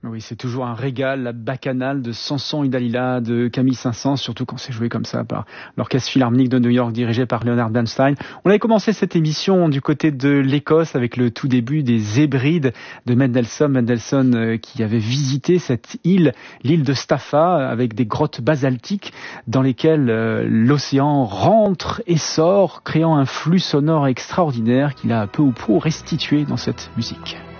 Oui, c'est toujours un régal, la bacchanale de Samson et Dalila de Camille Saint-Saëns, surtout quand c'est joué comme ça par l'Orchestre Philharmonique de New York dirigé par Leonard Bernstein. On avait commencé cette émission du côté de l'Écosse avec le tout début des Hébrides de Mendelssohn. Mendelssohn qui avait visité cette île, l'île de Staffa, avec des grottes basaltiques dans lesquelles l'océan rentre et sort, créant un flux sonore extraordinaire qu'il a peu ou prou restitué dans cette musique.